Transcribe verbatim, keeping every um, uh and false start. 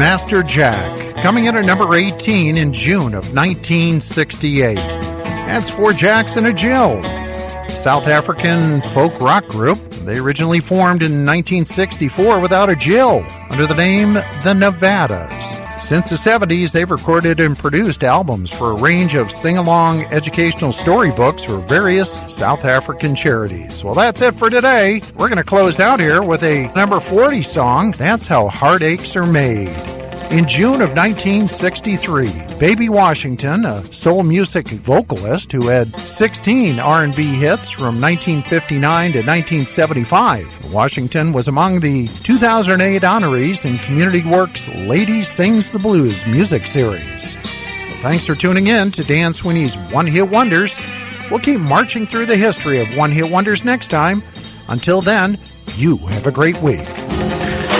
Master Jack, coming in at number eighteen in June of nineteen sixty-eight. That's Four Jacks and a Jill, a South African folk rock group. They originally formed in nineteen sixty-four without a Jill, under the name The Nevadas. Since the seventies, they've recorded and produced albums for a range of sing-along educational storybooks for various South African charities. Well, that's it for today. We're going to close out here with a number forty song, That's How Heartaches Are Made. In June of nineteen sixty-three, Baby Washington, a soul music vocalist who had sixteen R and B hits from nineteen fifty-nine to nineteen seventy-five. Washington was among the two thousand eight honorees in Community Works' Lady Sings the Blues music series. Well, thanks for tuning in to Dan Sweeney's One Hit Wonders. We'll keep marching through the history of One Hit Wonders next time. Until then, you have a great week.